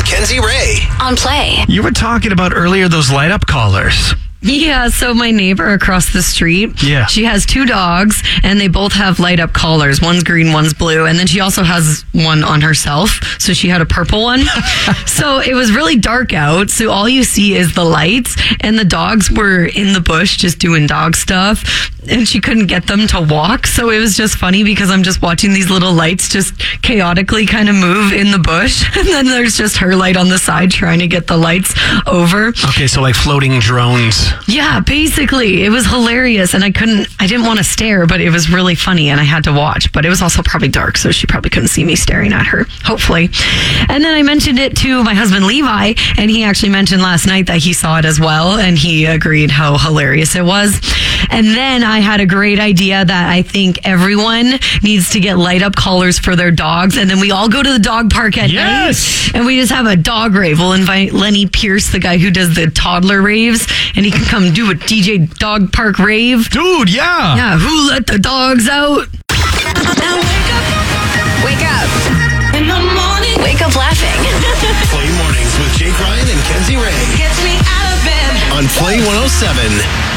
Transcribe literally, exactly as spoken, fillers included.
Kenzie Ray on Play. You were talking about earlier those light up collars. Yeah, so my neighbor across the street, yeah. she has two dogs, and they both have light up collars. One's green, one's blue, and then she also has one on herself, so she had a purple one. So it was really dark out, so all you see is the lights, and the dogs were in the bush just doing dog stuff, and she couldn't get them to walk, so it was just funny because I'm just watching these little lights just chaotically kind of move in the bush, and then there's just her light on the side trying to get the lights over. Okay, so like floating drones. Yeah, basically. It was hilarious, and I couldn't, I didn't want to stare, but it was really funny, and I had to watch. But it was also probably dark, so she probably couldn't see me staring at her, hopefully. And then I mentioned it to my husband, Levi, and he actually mentioned last night that he saw it as well, and he agreed how hilarious it was. And then I had a great idea that I think everyone needs to get light up collars for their dogs, and then we all go to the dog park at yes. night, and we just have a dog rave. We'll invite Lenny Pierce, the guy who does the toddler raves, and he can come do a D J dog park rave. Dude, yeah. Yeah, who let the dogs out? Now wake up. Wake up. In the morning. Wake up laughing. Play mornings with Jake Ryan and Kenzie Ray Gets me out of bed. on Play one oh seven.